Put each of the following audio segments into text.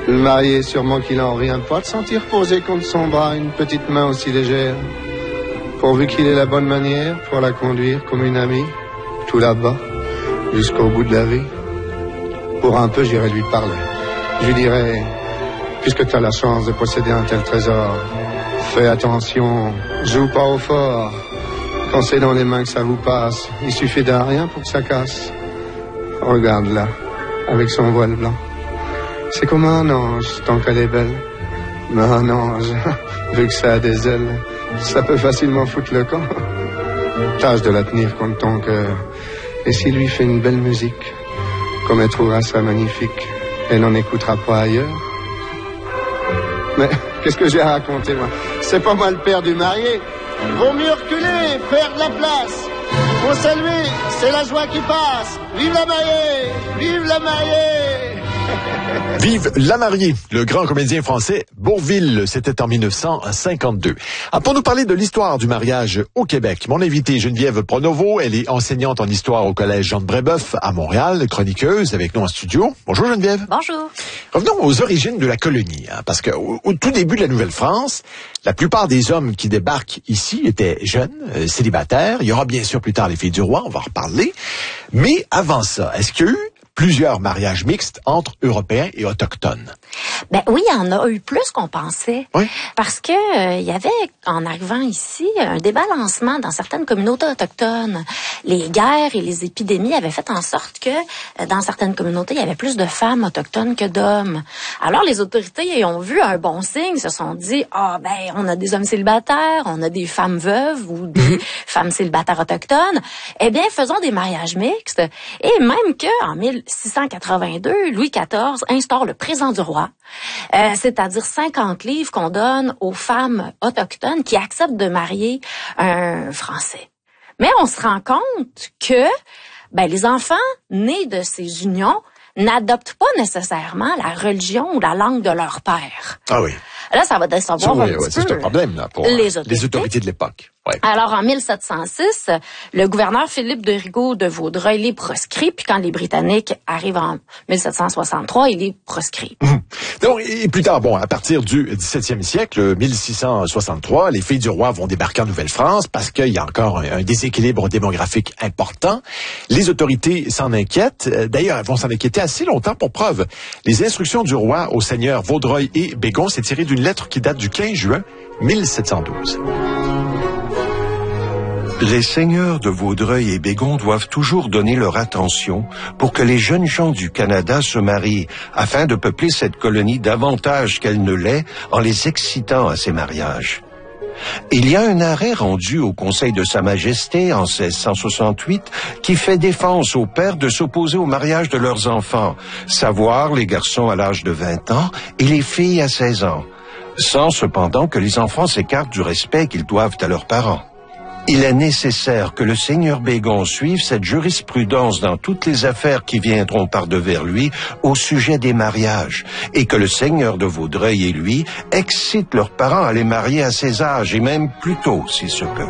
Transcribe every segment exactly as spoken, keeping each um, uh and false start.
Le marié, sûrement qu'il en rien pas de sentir poser contre son bras une petite main aussi légère. Pourvu qu'il ait la bonne manière pour la conduire comme une amie, tout là-bas, jusqu'au bout de la vie. Pour un peu, j'irai lui parler. Je lui dirai, puisque tu as la chance de posséder un tel trésor, fais attention, joue pas au fort. Quand c'est dans les mains que ça vous passe, il suffit d'un rien pour que ça casse. Regarde là, avec son voile blanc. C'est comme un ange, tant qu'elle est belle. Mais un ange, vu que ça a des ailes, ça peut facilement foutre le camp. Tâche de la tenir contre ton cœur. Et s'il lui fait une belle musique, comme elle trouvera ça magnifique, elle n'en écoutera pas ailleurs. Mais qu'est-ce que j'ai à raconter, moi? C'est pas moi le père du marié. Vaut mieux reculer, perdre la place. Pour saluer, c'est la joie qui passe. Vive la mariée! Vive la mariée! Vive la mariée, le grand comédien français Bourvil, c'était en mille neuf cent cinquante-deux. Ah, pour nous parler de l'histoire du mariage au Québec, mon invitée Geneviève Pronovo, elle est enseignante en histoire au collège Jean de Brébeuf à Montréal, chroniqueuse avec nous en studio. Bonjour Geneviève. Bonjour. Revenons aux origines de la colonie, hein, parce que au, au tout début de la Nouvelle-France, la plupart des hommes qui débarquent ici étaient jeunes, euh, célibataires. Il y aura bien sûr plus tard les filles du roi, on va en reparler. Mais avant ça, est-ce qu'il y a eu plusieurs mariages mixtes entre Européens et Autochtones? Ben oui, il y en a eu plus qu'on pensait. Oui. Parce que euh, il y avait, en arrivant ici, un débalancement dans certaines communautés autochtones. Les guerres et les épidémies avaient fait en sorte que, euh, dans certaines communautés, il y avait plus de femmes autochtones que d'hommes. Alors, les autorités ont vu un bon signe, se sont dit, ah ben, on a des hommes célibataires, on a des femmes veuves ou des mm-hmm. femmes célibataires autochtones. Eh bien, faisons des mariages mixtes. Et même que, en mille six cent quatre-vingt-deux, Louis quatorze instaure le présent du roi, euh, c'est-à-dire cinquante livres qu'on donne aux femmes autochtones qui acceptent de marier un Français. Mais on se rend compte que ben, les enfants nés de ces unions n'adoptent pas nécessairement la religion ou la langue de leur père. Ah oui. Là, ça va décevoir oui, un oui, petit c'est peu un problème là, pour les autorités, les autorités de l'époque. Ouais. Alors, en mille sept cent six, le gouverneur Philippe de Rigaud de Vaudreuil les proscrit, puis quand les Britanniques arrivent en mille sept cent soixante-trois, il les proscrit. Mmh. Donc, et plus tard, bon, à partir du dix-septième siècle, mille six cent soixante-trois, les filles du roi vont débarquer en Nouvelle-France parce qu'il y a encore un, un déséquilibre démographique important. Les autorités s'en inquiètent. D'ailleurs, elles vont s'en inquiéter assez longtemps pour preuve. Les instructions du roi aux seigneurs Vaudreuil et Bégon, c'est tiré d'une lettre qui date du quinze juin mille sept cent douze. Les seigneurs de Vaudreuil et Bégon doivent toujours donner leur attention pour que les jeunes gens du Canada se marient, afin de peupler cette colonie davantage qu'elle ne l'est en les excitant à ces mariages. Il y a un arrêt rendu au Conseil de Sa Majesté en seize cent soixante-huit qui fait défense aux pères de s'opposer au mariage de leurs enfants, savoir les garçons à l'âge de vingt ans et les filles à seize ans, sans cependant que les enfants s'écartent du respect qu'ils doivent à leurs parents. Il est nécessaire que le seigneur Bégon suive cette jurisprudence dans toutes les affaires qui viendront par-devers lui au sujet des mariages, et que le seigneur de Vaudreuil et lui excitent leurs parents à les marier à ces âges, et même plus tôt, s'il se peut.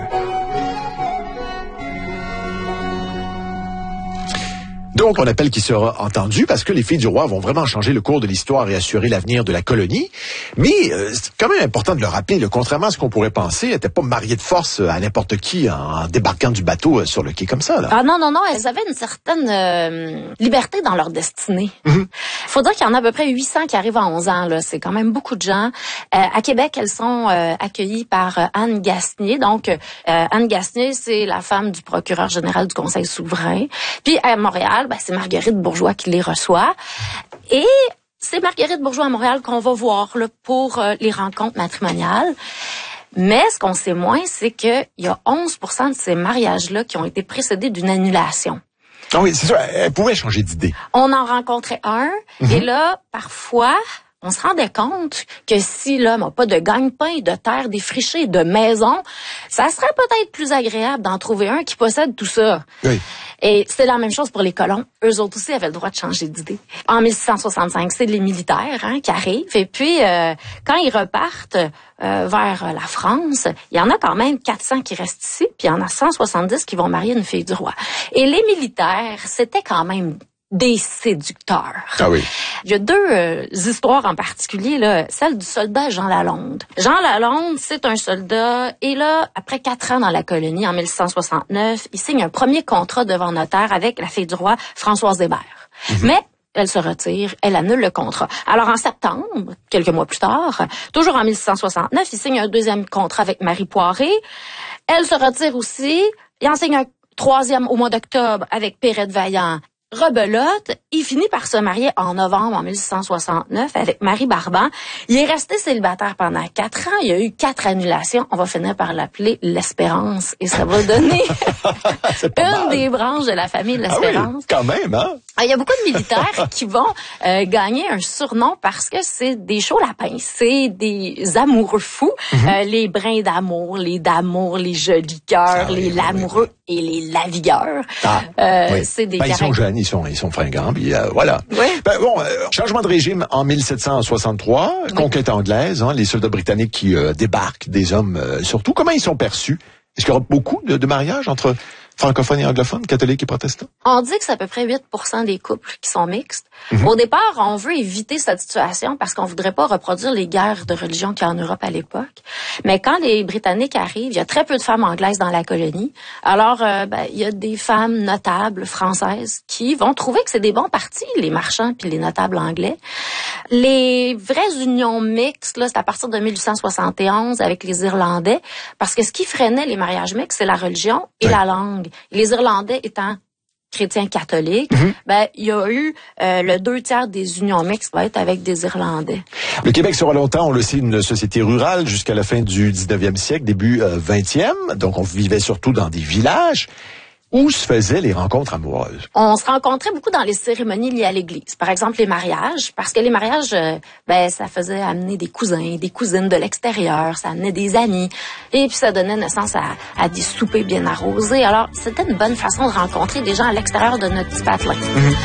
Donc, on appelle qui sera entendu parce que les filles du roi vont vraiment changer le cours de l'histoire et assurer l'avenir de la colonie. Mais euh, c'est quand même important de le rappeler, le, contrairement à ce qu'on pourrait penser, elles n'étaient pas mariées de force à n'importe qui en, en débarquant du bateau sur le quai comme ça. Là. Ah non, non, non, elles avaient une certaine euh, liberté dans leur destinée. Il mm-hmm. faut dire qu'il y en a à peu près huit cents qui arrivent à onze ans. Là. C'est quand même beaucoup de gens. Euh, à Québec, elles sont euh, accueillies par euh, Anne Gasnier. Donc, euh, Anne Gasnier, c'est la femme du procureur général du Conseil souverain. Puis à Montréal, ben, c'est Marguerite Bourgeois qui les reçoit. Et c'est Marguerite Bourgeois à Montréal qu'on va voir là, pour euh, les rencontres matrimoniales. Mais ce qu'on sait moins, c'est qu'il y a onze pour cent de ces mariages-là qui ont été précédés d'une annulation. Ah oui, c'est ça. Elle pouvait changer d'idée. On en rencontrait un, mm-hmm. et là, parfois, on se rendait compte que si l'homme n'a pas de gagne-pain, de terre défrichée, de maison, ça serait peut-être plus agréable d'en trouver un qui possède tout ça. Oui. Et c'est la même chose pour les colons. Eux autres aussi avaient le droit de changer d'idée. En mille six cent soixante-cinq, c'est les militaires hein, qui arrivent. Et puis, euh, quand ils repartent euh, vers la France, il y en a quand même quatre cents qui restent ici, puis il y en a cent soixante-dix qui vont marier une fille du roi. Et les militaires, c'était quand même des séducteurs. Ah oui. Il y a deux euh, histoires en particulier, là, celle du soldat Jean Lalonde. Jean Lalonde, c'est un soldat, et là, après quatre ans dans la colonie, en mille six cent soixante-neuf, il signe un premier contrat devant notaire avec la fille du roi, Françoise Hébert. Mm-hmm. Mais elle se retire, elle annule le contrat. Alors, en septembre, quelques mois plus tard, toujours en mille six cent soixante-neuf, il signe un deuxième contrat avec Marie Poiré. Elle se retire aussi, il en signe un troisième au mois d'octobre avec Perrette Vaillant. Rebelote, il finit par se marier en novembre en mille six cent soixante-neuf avec Marie Barban. Il est resté célibataire pendant quatre ans. Il y a eu quatre annulations. On va finir par l'appeler l'Espérance. Et ça va donner une mal. des branches de la famille de l'Espérance. Ah oui, quand même, hein? Il y a beaucoup de militaires qui vont euh, gagner un surnom parce que c'est des chauds lapins. C'est des amoureux fous. Mm-hmm. Euh, les brins d'amour, les d'amour, les jolis cœurs, les oui, l'amoureux oui, oui. et les lavigueurs. Ah, euh, oui. C'est des ben, caractères... Ils sont jeunes, ils sont, ils sont fringants, puis euh, voilà. Oui. Ben, bon, euh, changement de régime en mille sept cent soixante-trois, oui. Conquête anglaise, hein, les soldats britanniques qui euh, débarquent, des hommes euh, surtout. Comment ils sont perçus? Est-ce qu'il y aura beaucoup de, de mariages entre francophones et anglophones, catholiques et protestants? On dit que c'est à peu près huit pour cent des couples qui sont mixtes. Mm-hmm. Au départ, on veut éviter cette situation parce qu'on voudrait pas reproduire les guerres de religion qu'il y a en Europe à l'époque. Mais quand les Britanniques arrivent, il y a très peu de femmes anglaises dans la colonie. Alors, euh, ben, il y a des femmes notables françaises qui vont trouver que c'est des bons partis, les marchands puis les notables anglais. Les vraies unions mixtes, là, c'est à partir de mille huit cent soixante et onze avec les Irlandais, parce que ce qui freinait les mariages mixtes, c'est la religion et oui. la langue. Les Irlandais étant chrétiens catholiques, mm-hmm. ben il y a eu euh, le deux tiers des unions mixtes va être avec des Irlandais. Le Québec sera longtemps, on le sait, une société rurale jusqu'à la fin du dix-neuvième siècle, début euh, vingtième. Donc on vivait surtout dans des villages. Où se faisaient les rencontres amoureuses? On se rencontrait beaucoup dans les cérémonies liées à l'église. Par exemple, les mariages, parce que les mariages, euh, ben, ça faisait amener des cousins, des cousines de l'extérieur, ça amenait des amis, et puis ça donnait naissance à, à des soupers bien arrosés. Alors, c'était une bonne façon de rencontrer des gens à l'extérieur de notre petit patelin. Mm-hmm.